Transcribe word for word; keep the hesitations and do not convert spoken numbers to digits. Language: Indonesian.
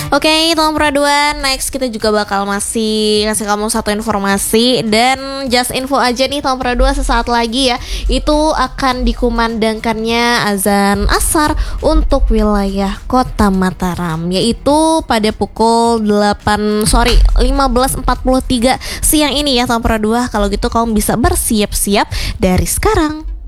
Oke, Tom Peraduan, next kita juga bakal masih ngasih kamu satu informasi. Dan just info aja nih Tom Peraduan, sesaat lagi ya itu akan dikumandangkannya azan asar untuk wilayah Kota Mataram, yaitu pada pukul delapan sorry lima belas empat puluh tiga siang ini ya Tom Peraduan. Kalau gitu kamu bisa bersiap-siap dari sekarang.